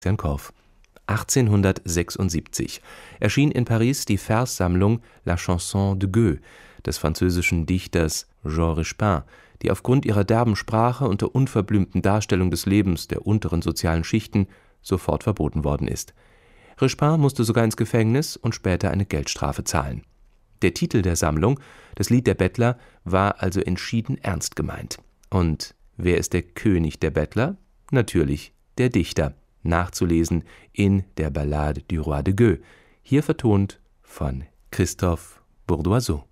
Sebastian Korff. 1876 erschien in Paris die Verssammlung La Chanson de Gueux des französischen Dichters Jean Richepin, die aufgrund ihrer derben Sprache und der unverblümten Darstellung des Lebens der unteren sozialen Schichten sofort verboten worden ist. Richepin musste sogar ins Gefängnis und später eine Geldstrafe zahlen. Der Titel der Sammlung, das Lied der Bettler, war also entschieden ernst gemeint. Und wer ist der König der Bettler? Natürlich der Dichter, nachzulesen in der Ballade du Roi de Gueux, hier vertont von Christophe Bourdoiseau.